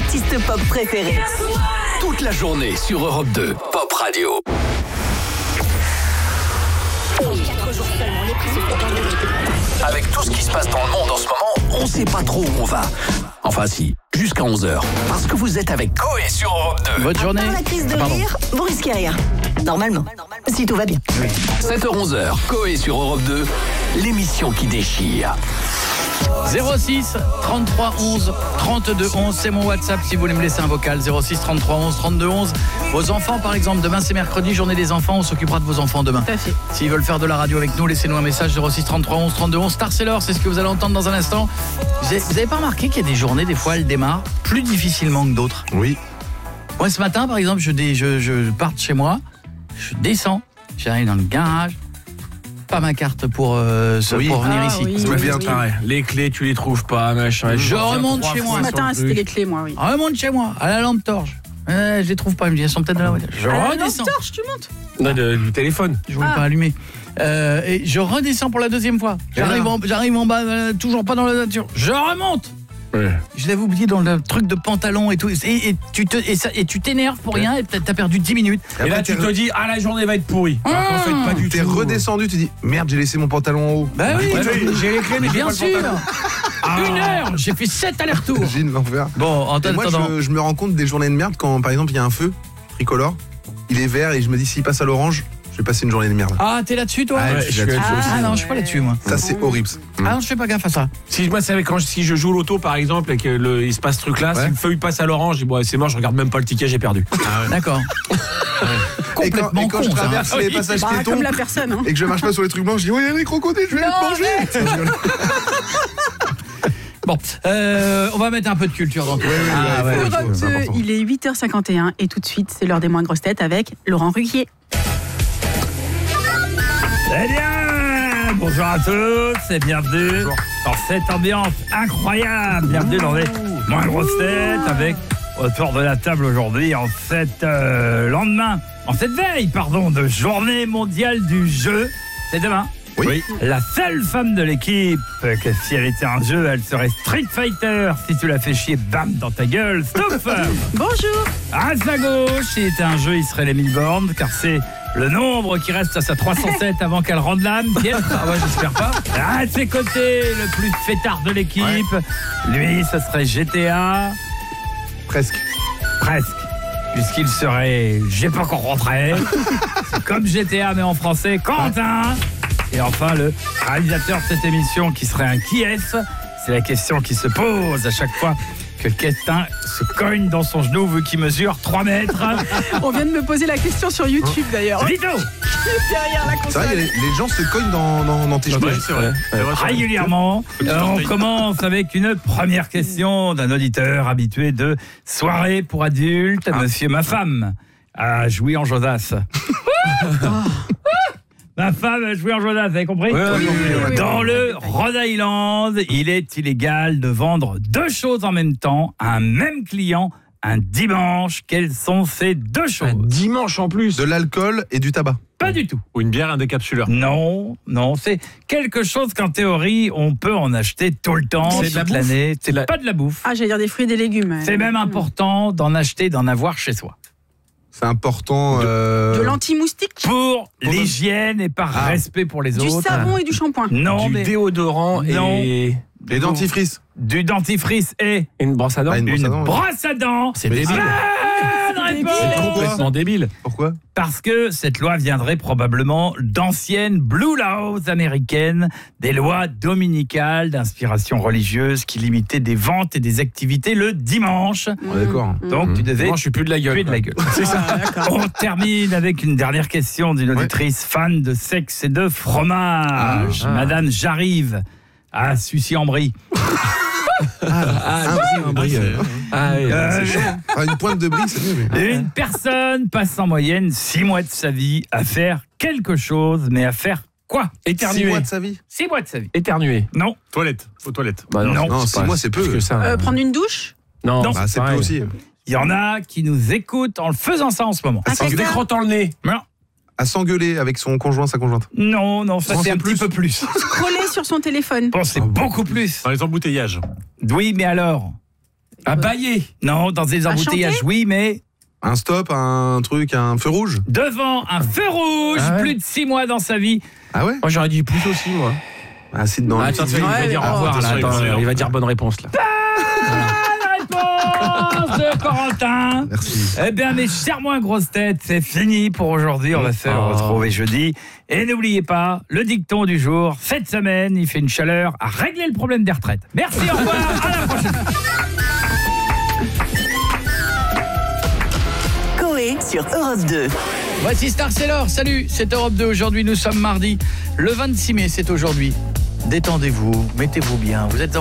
artistes pop préférés. Toute la journée sur Europe 2, Pop Radio. 4 jours seulement, les prix se font enlever. Avec tout ce qui se passe dans le monde en ce moment, on sait pas trop où on va. Enfin si, jusqu'à 11h. Parce que vous êtes avec Coé sur Europe 2. Votre journée. Par la crise de rire, vous risquez rien. Normalement, si tout va bien. 7h-11h, Coé sur Europe 2, l'émission qui déchire. 06 33 11 32 11, c'est mon WhatsApp si vous voulez me laisser un vocal. 06 33 11 32 11. Vos enfants par exemple, demain c'est mercredi, journée des enfants, on s'occupera de vos enfants demain. Tout à fait. S'ils veulent faire de la radio avec nous, laissez-nous un message. 06 33 11 32 11. Star Seller, c'est ce que vous allez entendre dans un instant. Vous avez pas remarqué qu'il y a des journées, des fois elles démarrent plus difficilement que d'autres? Oui. Moi ce matin par exemple, je pars de chez moi, je descends, j'arrive dans le garage, pas ma carte pour venir ici. Oui, Ça me vient oui. pareil. Les clés, tu les trouves pas, machin. Je remonte chez moi. Ce matin, c'était les clés, moi, oui. Je remonte chez moi, à la lampe torche. Je les trouve pas, elles sont peut-être dans la voiture. Je À la redescends. lampe torche, tu montes. Non, du téléphone. Je voulais pas allumer. Et je redescends pour la deuxième fois. J'arrive en bas, toujours pas dans la voiture. Je remonte. Ouais. Je l'avais oublié dans le truc de pantalon et tout. Et tu t'énerves pour rien et t'as perdu 10 minutes. Et là, tu te dis, la journée va être pourrie. Alors qu'en fait, pas du tout. T'es redescendu, tu dis merde, j'ai laissé mon pantalon en haut. Bah oui, Ouais, j'ai les clés, mais j'ai bien pas le sûr. pantalon. 1 heure, j'ai fait 7 allers-retours. J'ai l'enfer. Bon, en Et moi, attendant. je me rends compte des journées de merde quand, par exemple, il y a un feu tricolore, il est vert et je me dis, s'il passe à l'orange, je vais passer une journée de merde. Ah, t'es là-dessus toi? Ouais, je suis là-dessus aussi. Ah non, je suis pas là-dessus moi. Ça, c'est horrible. Ah non, je fais pas gaffe à ça. Si moi, c'est si je joue au loto, par exemple, et que il se passe ce truc-là, Ouais. si le feuille passe à l'orange, je dis, bon, c'est mort, je regarde même pas le ticket, j'ai perdu. D'accord. Et Complètement quand je con, ça. traverse les passages Bah, piétons comme la personne, hein. et que je marche pas sur les trucs blancs, je dis, ouais, il y a des crocodiles, je vais les manger. Bon, on va mettre un peu de culture dans tout. Europe 2, il est 8h51 et tout de suite, c'est l'heure des moins grosses têtes avec Laurent Ruquier. Eh bien, bonjour à tous et bienvenue dans cette ambiance incroyable. Bienvenue dans les moins grosses têtes avec autour de la table aujourd'hui en cette veille, de journée mondiale du jeu. C'est demain. Oui. La seule femme de l'équipe, que si elle était un jeu, elle serait Street Fighter. Si tu la fais chier, bam, dans ta gueule, stop. Bonjour. À sa gauche, s'il était un jeu, il serait les 1000 bornes, car c'est le nombre qui reste à sa 307 avant qu'elle rende l'âme. Ah ouais, j'espère pas. À ses côtés, le plus fêtard de l'équipe. Lui, ce serait GTA. Presque. Presque. Puisqu'il serait J'ai pas encore rentré. C'est comme GTA, mais en français, Quentin. Et enfin, le réalisateur de cette émission, qui serait un qui est-ce. C'est la question qui se pose à chaque fois que Quentin se cogne dans son genou, vu qu'il mesure 3 mètres. On vient de me poser la question sur YouTube d'ailleurs. Vito. Derrière la C'est console. vrai, les gens se cognent dans tes genoux. c'est vrai. Régulièrement. On commence avec une première question d'un auditeur habitué de soirée pour adultes, monsieur ma femme a joué en Josas. Ma femme a joué en Josas, vous avez compris? oui. Dans le Rhode Island, il est illégal de vendre 2 choses en même temps à un même client un dimanche. Quelles sont ces 2 choses? Un dimanche en plus. De l'alcool et du tabac. Pas du tout. Ou une bière, un décapsuleur. Non, c'est quelque chose qu'en théorie, on peut en acheter tout le temps, C'est de la toute bouffe. l'année. C'est De la- pas de la bouffe. Ah, j'allais dire des fruits et des légumes. C'est même important d'en acheter, d'en avoir chez soi. C'est important. De l'anti-moustique, Pour l'hygiène et par respect pour les du autres. savon et du shampoing. Non, Du mais déodorant Non. et Les dentifrices. du dentifrice et une brosse à dents. Ah, une brosse à une dents, oui. brosse à dents. C'est Mais débile. Bonne réponse. C'est complètement débile. Pourquoi? Parce que cette loi viendrait probablement d'anciennes Blue Laws américaines, des lois dominicales d'inspiration religieuse qui limitaient des ventes et des activités le dimanche. D'accord. Donc tu devais Moi, je suis plus de la gueule. tuer de la gueule. C'est ça. On termine avec une dernière question d'une auditrice fan de sexe et de fromage. Madame J'arrive à Sucy-en-Brie. Un brie. Une pointe de brie, c'est mieux. mais- Une personne passe en moyenne 6 mois de sa vie à faire quelque chose, mais à faire quoi? 6 Éternuer. mois de sa vie. 6 mois de sa vie. Éternuer. Non. Toilette. Aux toilettes. Non. 6 mois, c'est peu. Plus que ça. Prendre une douche. Non, Non. Ah, c'est peu aussi. Il y en a qui nous écoutent en le faisant ça en ce moment. À En se s'engueuler- décrottant le nez. Non, à s'engueuler avec son conjoint, sa conjointe. non, ça Oh, c'est c'est un petit plus. peu plus. Scroller sur son téléphone. Bon, c'est beaucoup plus. Dans les embouteillages. Oui, mais alors, À bailler. Non, dans des embouteillages, chanter oui, mais... Un stop, un truc, un feu rouge. Devant un feu rouge, Ah ouais. plus de 6 mois dans sa vie. Ah ouais. Moi, j'aurais dit plus aussi, moi. Ah, c'est dans Attends, il va dire au revoir, là. Attends, il va dire bonne réponse, là. Réponse de Corentin. Merci. Eh bien, mes chers moins grosses têtes, c'est fini pour aujourd'hui. On va se retrouver jeudi. Et n'oubliez pas, le dicton du jour, cette semaine, il fait une chaleur à régler le problème des retraites. Merci, au revoir, à la prochaine. Coé sur Europe 2. Voici Star Sailor, salut, c'est Europe 2. Aujourd'hui, nous sommes mardi. Le 26 mai, c'est aujourd'hui. Détendez-vous, mettez-vous bien. Vous êtes en